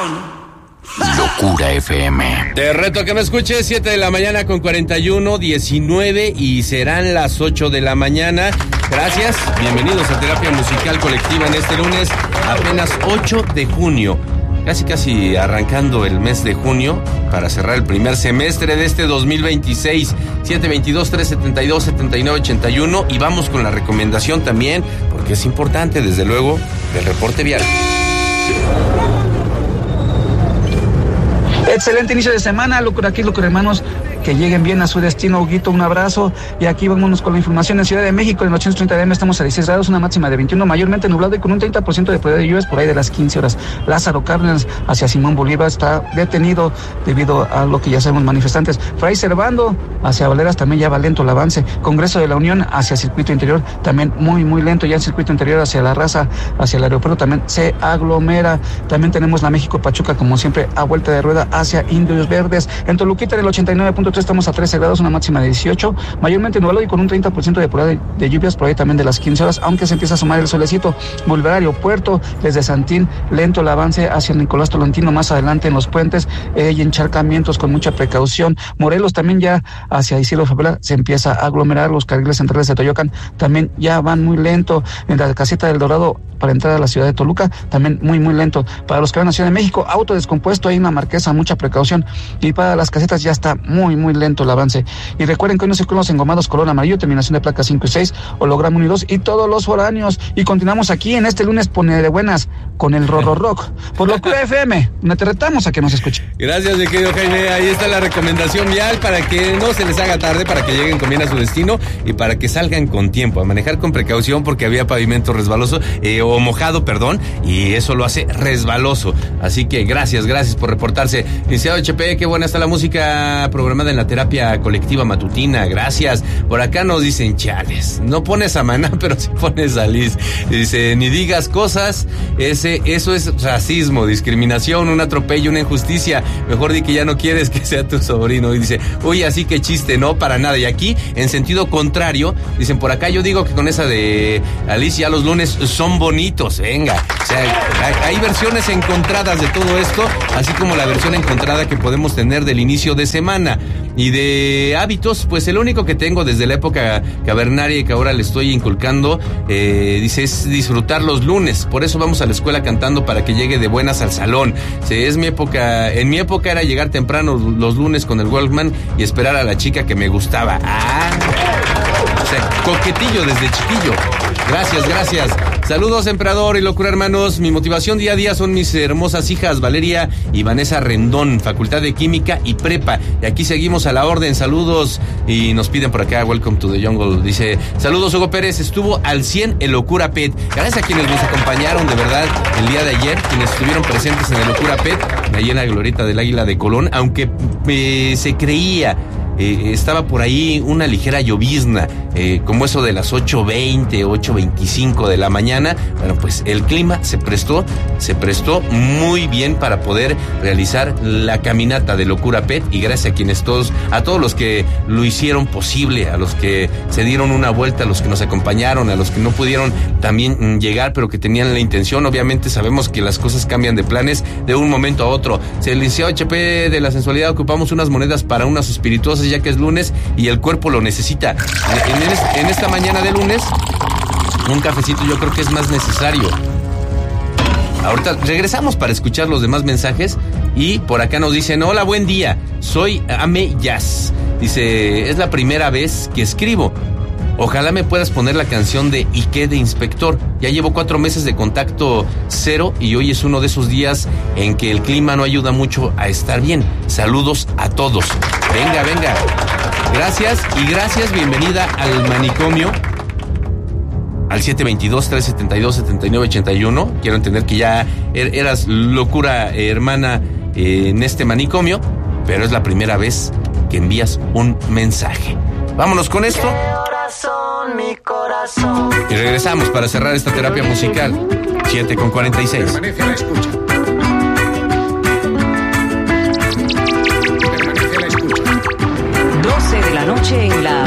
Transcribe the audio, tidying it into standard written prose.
Locura FM. Te reto a que me escuches, 7 de la mañana con 41, 19 y serán las 8 de la mañana. Gracias, bienvenidos a Terapia Musical Colectiva en este lunes, apenas 8 de junio. Casi arrancando el mes de junio para cerrar el primer semestre de este 2026. 722-372-7981 y vamos con la recomendación también, porque es importante, desde luego, del reporte vial. Excelente inicio de semana, locura aquí, locura hermanos, que lleguen bien a su destino. Huguito, un abrazo, y aquí vámonos con la información. En Ciudad de México, en el 830 AM estamos a 16 grados, una máxima de 21, mayormente nublado y con un 30% de probabilidad de lluvias por ahí de las 15 horas. Lázaro Cárdenas hacia Simón Bolívar está detenido debido a lo que ya sabemos, manifestantes. Fray Servando hacia Valeras también ya va lento el avance. Congreso de la Unión hacia Circuito Interior también muy lento. Ya en Circuito Interior hacia La Raza, hacia el aeropuerto también se aglomera. También tenemos la México Pachuca, como siempre, a vuelta de rueda hacia Indios Verdes. En Toluquita, en el 89.3 estamos a 13 grados, una máxima de 18, mayormente nublado y con un 30% de probabilidad de lluvias por ahí también de las 15 horas, aunque se empieza a sumar el solecito. Volver al aeropuerto desde Santín, lento el avance hacia Nicolás Tolentino, más adelante en los puentes y encharcamientos con mucha precaución. Morelos también ya hacia Isidro Fabela se empieza a aglomerar. Los carriles centrales de Toyoacán también ya van muy lento. En la caseta del Dorado para entrar a la ciudad de Toluca también muy lento. Para los que van a Ciudad de México, auto descompuesto ahí en la Marquesa, mucha precaución, y para las casetas ya está muy lento el avance. Y recuerden que hoy nos circulan los engomados color amarillo, terminación de placas 5 y 6, holograma 1 y 2 y todos los foráneos. Y continuamos aquí en este lunes pone de buenas con el Rorro Rock por Locura FM, donde te retamos a que nos escuchen. Gracias, mi querido Jaime. Ahí está la recomendación vial para que no se les haga tarde, para que lleguen con bien a su destino y para que salgan con tiempo, a manejar con precaución, porque había pavimento resbaloso o mojado, perdón, y eso lo hace resbaloso. Así que gracias por reportarse. Licenciado HP, qué buena está la música programada en la terapia colectiva matutina. Gracias. Por acá nos dicen, chales, no pones a Maná, pero sí pones a Liz. Dice, ni digas cosas, eso es racismo, discriminación, un atropello, una injusticia. Mejor di que ya no quieres que sea tu sobrino. Y dice, uy, así que chiste, no, para nada. Y aquí, en sentido contrario, dicen por acá, yo digo que con esa de Alice ya los lunes son bonitos. Venga, o sea, hay versiones encontradas de todo esto, así como la versión encontrada que podemos tener del inicio de semana. Y de hábitos, pues el único que tengo desde la época cavernaria y que ahora le estoy inculcando, dice, es disfrutar los lunes. Por eso vamos a la escuela cantando, para que llegue de buenas al salón. Sí, en mi época era llegar temprano los lunes con el Walkman y esperar a la chica que me gustaba. O sea, coquetillo desde chiquillo. Gracias. Saludos, emperador y locura hermanos. Mi motivación día a día son mis hermosas hijas Valeria y Vanessa Rendón, Facultad de Química y Prepa. Y aquí seguimos a la orden. Saludos. Y nos piden por acá, welcome to the jungle. Dice, saludos, Hugo Pérez. Estuvo al 100 el Locura Pet. Gracias a quienes nos acompañaron de verdad el día de ayer, quienes estuvieron presentes en el Locura Pet, ahí en la glorieta del Águila de Colón, aunque se creía, estaba por ahí una ligera llovizna, como eso de las 8:20, 8:25 de la mañana. Bueno, pues el clima se prestó muy bien para poder realizar la caminata de Locura Pet, y gracias a todos los que lo hicieron posible, a los que se dieron una vuelta, a los que nos acompañaron, a los que no pudieron también llegar, pero que tenían la intención. Obviamente sabemos que las cosas cambian de planes de un momento a otro. El licenciado HP de la sensualidad, ocupamos unas monedas para unas espirituosas, ya que es lunes y el cuerpo lo necesita. En esta mañana de lunes, un cafecito yo creo que es más necesario. Ahorita regresamos para escuchar los demás mensajes, y por acá nos dicen, hola, buen día, soy Ame Jazz. Dice, es la primera vez que escribo. Ojalá me puedas poner la canción de Ike de Inspector. Ya llevo 4 meses de contacto cero y hoy es uno de esos días en que el clima no ayuda mucho a estar bien. Saludos a todos. Venga. Gracias, bienvenida al manicomio. Al 722-372-7981. Quiero entender que ya eras locura hermana en este manicomio, pero es la primera vez que envías un mensaje. Vámonos con esto. Mi corazón. Y regresamos para cerrar esta terapia musical. 7:46. Permanece a la escucha. 12 de la noche en la